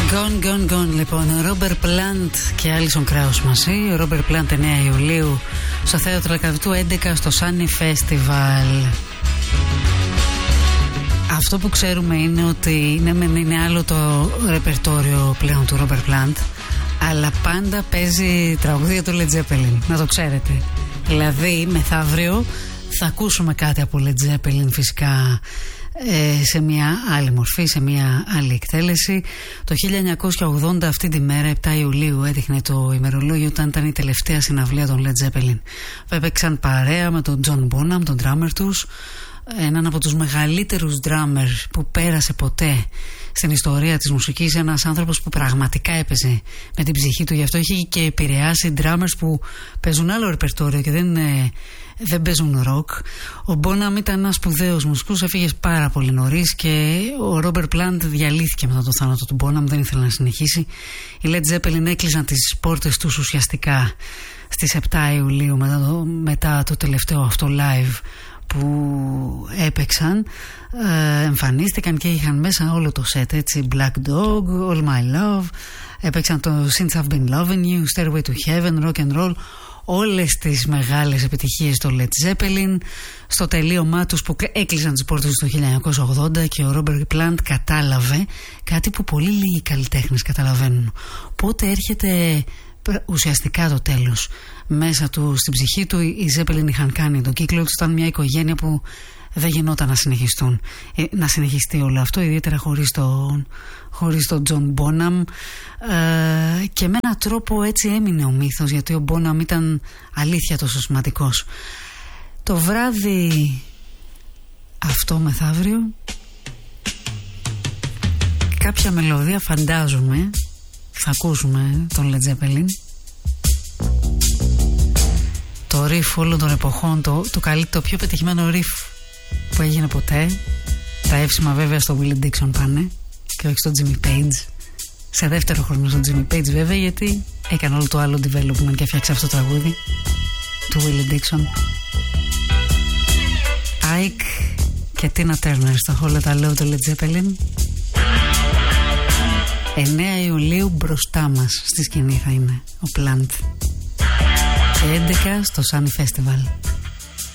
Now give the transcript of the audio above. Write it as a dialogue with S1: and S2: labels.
S1: Gone, λοιπόν, ο Ρόμπερ Πλάντ και Άλισον Κράους μαζί. Ο Ρόμπερ Πλάντ 9 Ιουλίου στο Θέατρο Λακαβητού, 11 στο Sunny Festival. Αυτό που ξέρουμε είναι ότι είναι άλλο το ρεπερτόριο πλέον του Ρόμπερ Πλάντ, αλλά πάντα παίζει τραγούδια του Led Zeppelin, να το ξέρετε. Δηλαδή μεθαύριο θα ακούσουμε κάτι από Led Zeppelin, φυσικά σε μια άλλη μορφή, σε μια άλλη εκτέλεση. Το 1980 αυτή τη μέρα, 7 Ιουλίου, έδειχνε το ημερολόγιο όταν ήταν η τελευταία συναυλία των Led Zeppelin. Έπαιξαν παρέα με τον John Bonham, τον drummer τους, έναν από τους μεγαλύτερους drummer που πέρασε ποτέ στην ιστορία της μουσικής, ένας άνθρωπος που πραγματικά έπαιζε με την ψυχή του, γι' αυτό είχε και επηρεάσει drummers που παίζουν άλλο ρεπερτόριο και δεν παίζουν ροκ. Ο Bonham ήταν ένας σπουδαίος μουσικός, έφυγε πάρα πολύ νωρίς και ο Robert Plant διαλύθηκε μετά το θάνατο του Bonham, δεν ήθελε να συνεχίσει. Οι Led Zeppelin έκλεισαν τις πόρτες τους ουσιαστικά στις 7 Ιουλίου μετά το τελευταίο αυτό live που έπαιξαν. Εμφανίστηκαν και είχαν μέσα όλο το set, έτσι, Black Dog, All My Love, έπαιξαν το Since I've Been Loving You, Stairway to Heaven, Rock and Roll, όλες τις μεγάλες επιτυχίες των Led Zeppelin, στο τελείωμά τους που έκλεισαν τις πόρτες του 1980 και ο Robert Plant κατάλαβε κάτι που πολύ λίγοι καλλιτέχνες καταλαβαίνουν. Πότε έρχεται ουσιαστικά το τέλος. Μέσα του, στην ψυχή του, οι Zeppelin είχαν κάνει τον κύκλο τους, ήταν μια οικογένεια που δεν γινόταν να συνεχιστεί όλο αυτό, ιδιαίτερα χωρίς τον John Bonham, και με έναν τρόπο έτσι έμεινε ο μύθος, γιατί ο Bonham ήταν αλήθεια τόσο σημαντικός. Το βράδυ αυτό μεθαύριο κάποια μελωδία φαντάζομαι θα ακούσουμε τον Led Zeppelin, το riff όλων των εποχών, το πιο πετυχημένο riff που έγινε ποτέ. Τα εύσημα βέβαια στο Willie Dixon πάνε και όχι στο Jimmy Page, σε δεύτερο χρόνο στο Jimmy Page βέβαια, γιατί έκανε όλο το άλλο development και έφτιαξε αυτό το τραγούδι του Willie Dixon. Ike και Tina Turner στο All That I Love του Led Zeppelin. 9 Ιουλίου μπροστά μας στη σκηνή θα είναι ο Plant και 11 στο Sunny Festival.